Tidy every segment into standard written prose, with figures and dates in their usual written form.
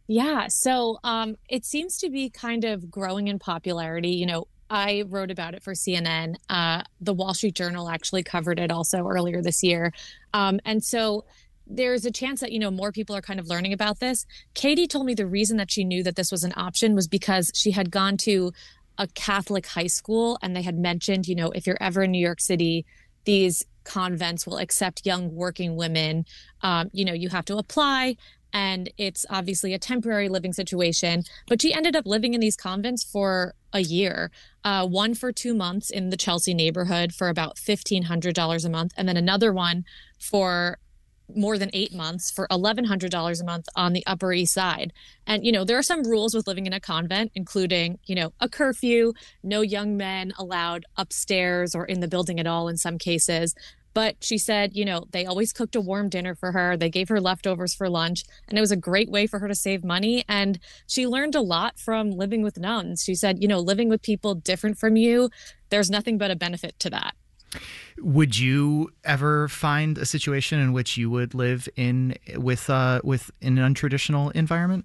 Yeah, so it seems to be kind of growing in popularity. I wrote about it for CNN. The Wall Street Journal actually covered it also earlier this year. And so there's a chance that, more people are kind of learning about this. Katie told me the reason that she knew that this was an option was because she had gone to a Catholic high school and they had mentioned, if you're ever in New York City, these convents will accept young working women. You have to apply and it's obviously a temporary living situation. But she ended up living in these convents for a year, one for 2 months in the Chelsea neighborhood for about $1,500 a month, and then another one for more than 8 months for $1,100 a month on the Upper East Side. And, there are some rules with living in a convent, including, a curfew, no young men allowed upstairs or in the building at all in some cases. But she said, they always cooked a warm dinner for her. They gave her leftovers for lunch. And it was a great way for her to save money. And she learned a lot from living with nuns. She said, living with people different from you, there's nothing but a benefit to that. Would you ever find a situation in which you would live with in an untraditional environment?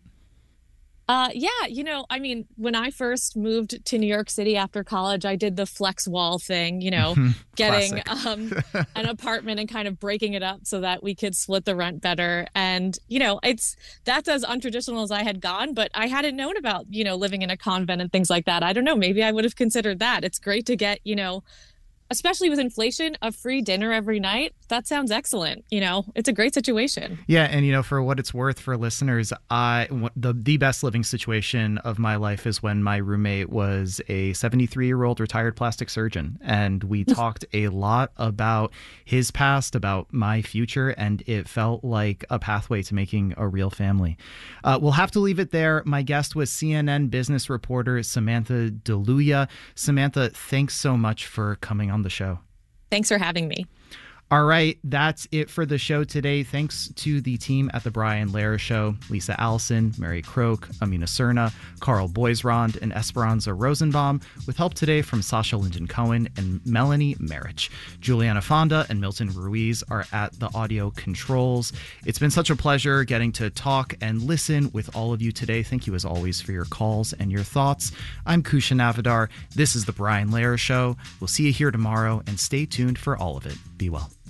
Yeah, when I first moved to New York City after college, I did the flex wall thing, getting an apartment and kind of breaking it up so that we could split the rent better. And, that's as untraditional as I had gone, but I hadn't known about, living in a convent and things like that. I don't know, maybe I would have considered that. It's great to get, especially with inflation, a free dinner every night. That sounds excellent. It's a great situation. Yeah. And, for what it's worth for listeners, the best living situation of my life is when my roommate was a 73-year-old retired plastic surgeon. And we talked a lot about his past, about my future, and it felt like a pathway to making a real family. We'll have to leave it there. My guest was CNN business reporter Samantha DeLuya. Samantha, thanks so much for coming on the show. Thanks for having me. All right, that's it for the show today. Thanks to the team at The Brian Lehrer Show, Lisa Allison, Mary Croak, Amina Serna, Carl Boisrond, and Esperanza Rosenbaum, with help today from Sasha Linden-Cohen and Melanie Marich. Juliana Fonda and Milton Ruiz are at the audio controls. It's been such a pleasure getting to talk and listen with all of you today. Thank you, as always, for your calls and your thoughts. I'm Kusha Navidar. This is The Brian Lehrer Show. We'll see you here tomorrow, and stay tuned for all of it. Be well.